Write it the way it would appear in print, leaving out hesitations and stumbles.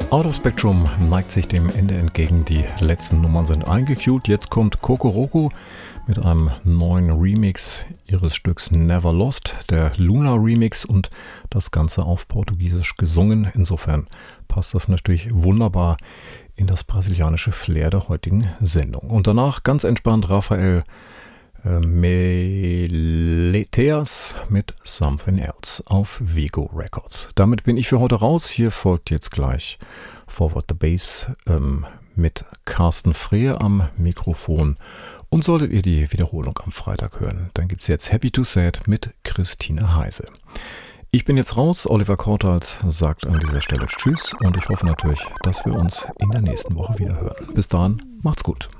Out of Spectrum neigt sich dem Ende entgegen. Die letzten Nummern sind eingecued. Jetzt kommt Kokoroko mit einem neuen Remix ihres Stücks Never Lost, der Luna Remix, und das Ganze auf Portugiesisch gesungen. Insofern passt das natürlich wunderbar in das brasilianische Flair der heutigen Sendung. Und danach ganz entspannt Rafael Meleteas mit Something Else auf Vigo Records. Damit bin ich für heute raus. Hier folgt jetzt gleich Forward the Bass mit Carsten Frehe am Mikrofon. Und solltet ihr die Wiederholung am Freitag hören, dann gibt es jetzt Happy to Sad mit Christine Heise. Ich bin jetzt raus. Oliver Kortals sagt an dieser Stelle Tschüss und ich hoffe natürlich, dass wir uns in der nächsten Woche wieder hören. Bis dahin, macht's gut.